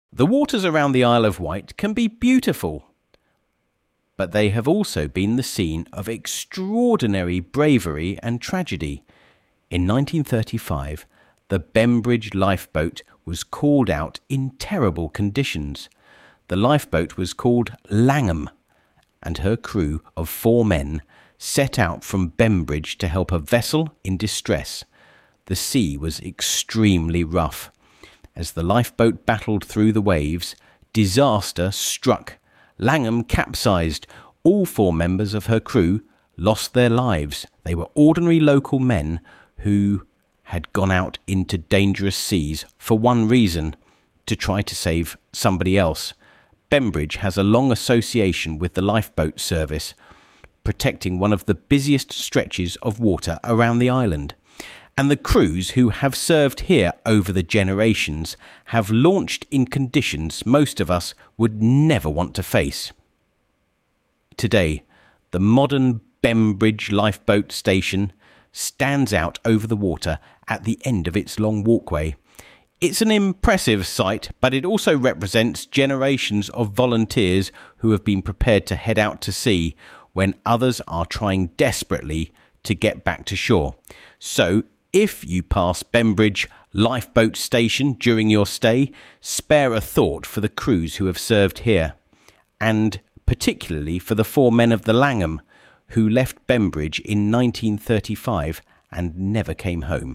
The waters around the Isle of Wight can be beautiful, but they have also been the scene of extraordinary bravery and tragedy. In 1935, the Bembridge lifeboat was called out in terrible conditions. The lifeboat was called Langham, and her crew of 4 men set out from Bembridge to help a vessel in distress. The sea was extremely rough. As the lifeboat battled through the waves, disaster struck. Langham capsized. All 4 members of her crew lost their lives. They were ordinary local men who had gone out into dangerous seas for one reason: to try to save somebody else. Bembridge has a long association with the lifeboat service, protecting one of the busiest stretches of water around the island. And the crews who have served here over the generations have launched in conditions most of us would never want to face. Today, the modern Bembridge lifeboat station stands out over the water at the end of its long walkway. It's an impressive sight, but it also represents generations of volunteers who have been prepared to head out to sea when others are trying desperately to get back to shore. So, if you pass Bembridge lifeboat station during your stay, spare a thought for the crews who have served here, and particularly for the 4 men of the Langham who left Bembridge in 1935 and never came home.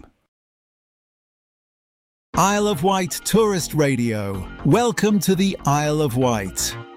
Isle of Wight Tourist Radio. Welcome to the Isle of Wight.